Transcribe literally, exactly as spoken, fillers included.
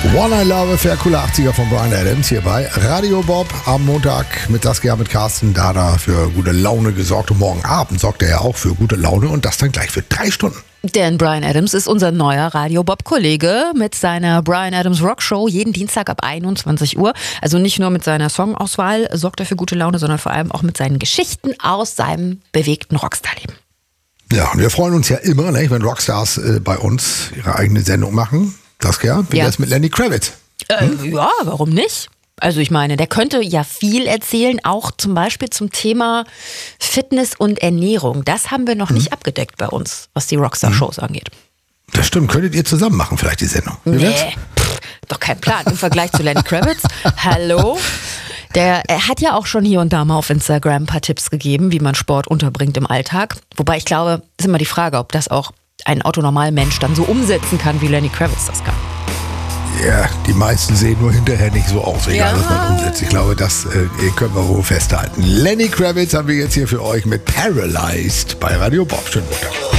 One I Love Affair, cooler achtziger von Bryan Adams hier bei Radio Bob am Montag mit Saskia, mit Carsten, da da für gute Laune gesorgt und morgen Abend sorgt er ja auch für gute Laune und das dann gleich für drei Stunden. Denn Bryan Adams ist unser neuer Radio Bob-Kollege mit seiner Bryan Adams Rock Show jeden Dienstag ab einundzwanzig Uhr. Also nicht nur mit seiner Songauswahl sorgt er für gute Laune, sondern vor allem auch mit seinen Geschichten aus seinem bewegten Rockstar-Leben. Ja, und wir freuen uns ja immer, ne, wenn Rockstars äh, bei uns ihre eigene Sendung machen. Saskia, wie Ja. wär's mit Lenny Kravitz? Hm? Äh, ja, warum nicht? Also ich meine, der könnte ja viel erzählen, auch zum Beispiel zum Thema Fitness und Ernährung. Das haben wir noch nicht abgedeckt bei uns, was die Rockstar-Shows angeht. Das stimmt, könntet ihr zusammen machen vielleicht die Sendung? Wie wär's? Nee, pff, doch kein Plan. Im Vergleich zu Lenny Kravitz, hallo? Der er hat ja auch schon hier und da mal auf Instagram ein paar Tipps gegeben, wie man Sport unterbringt im Alltag. Wobei ich glaube, ist immer die Frage, ob das auch ein Autonormalmensch dann so umsetzen kann, wie Lenny Kravitz das kann. Ja, die meisten sehen nur hinterher nicht so aus, egal Ja. was man umsetzt. Ich glaube, das äh, können wir wohl festhalten. Lenny Kravitz haben wir jetzt hier für euch mit Paralyzed bei Radio Bob. Schönen Montag.